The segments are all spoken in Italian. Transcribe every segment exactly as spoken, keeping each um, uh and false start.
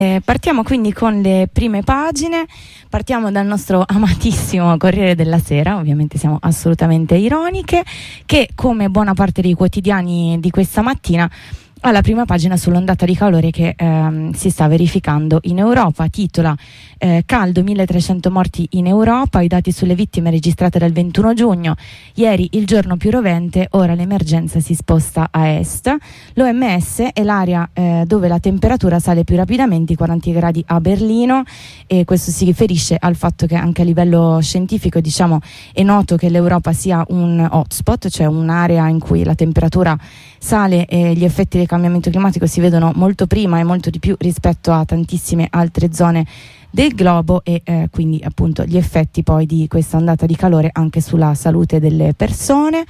Eh, partiamo quindi con le prime pagine, partiamo dal nostro amatissimo Corriere della Sera, ovviamente siamo assolutamente ironiche, che come buona parte dei quotidiani di questa mattina ha la prima pagina sull'ondata di calore che ehm, si sta verificando in Europa. Titola eh, caldo, milletrecento morti in Europa, i dati sulle vittime registrate dal ventuno giugno, ieri il giorno più rovente, ora l'emergenza si sposta a est. L'O M S è l'area eh, dove la temperatura sale più rapidamente, i quaranta gradi a Berlino, e questo si riferisce al fatto che anche a livello scientifico, diciamo, è noto che l'Europa sia un hotspot, cioè un'area in cui la temperatura sale e gli effetti del cambiamento climatico si vedono molto prima e molto di più rispetto a tantissime altre zone del globo, e eh, quindi appunto gli effetti poi di questa ondata di calore anche sulla salute delle persone.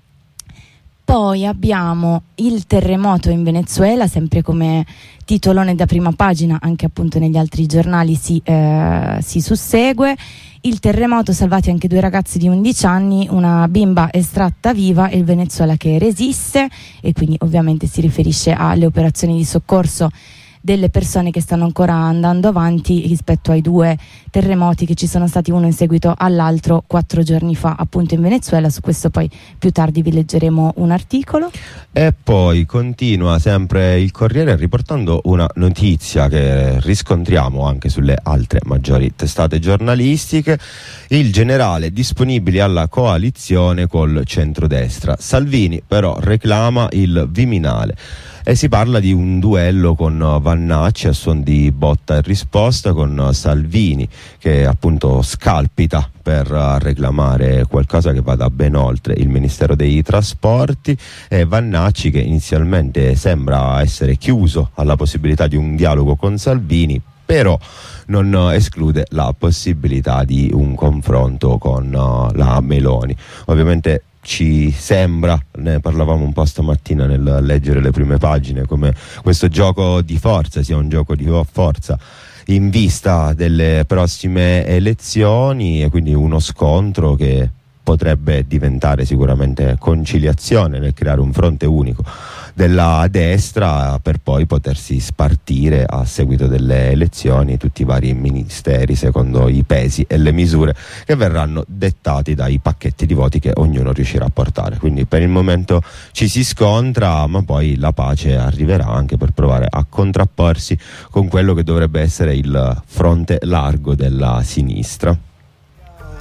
Poi abbiamo il terremoto in Venezuela, sempre come titolone da prima pagina, anche appunto negli altri giornali si, eh, si sussegue. Il terremoto, salvati anche due ragazzi di undici anni, una bimba estratta viva e il Venezuela che resiste, e quindi ovviamente si riferisce alle operazioni di soccorso delle persone che stanno ancora andando avanti rispetto ai due terremoti che ci sono stati, uno in seguito all'altro, quattro giorni fa appunto in Venezuela. Su questo poi più tardi vi leggeremo un articolo. E poi continua sempre il Corriere riportando una notizia che riscontriamo anche sulle altre maggiori testate giornalistiche: il generale disponibile alla coalizione col centrodestra, Salvini però reclama il Viminale. E si parla di un duello con Vannacci a suon di botta e risposta, con Salvini che appunto scalpita per reclamare qualcosa che vada ben oltre il Ministero dei Trasporti, e Vannacci che inizialmente sembra essere chiuso alla possibilità di un dialogo con Salvini, però non esclude la possibilità di un confronto con uh, la Meloni. Ovviamente ci sembra, ne parlavamo un po' stamattina nel leggere le prime pagine, come questo gioco di forza sia un gioco di forza in vista delle prossime elezioni, e quindi uno scontro che potrebbe diventare sicuramente conciliazione nel creare un fronte unico della destra, per poi potersi spartire a seguito delle elezioni tutti i vari ministeri secondo i pesi e le misure che verranno dettati dai pacchetti di voti che ognuno riuscirà a portare. Quindi per il momento ci si scontra, ma poi la pace arriverà anche per provare a contrapporsi con quello che dovrebbe essere il fronte largo della sinistra.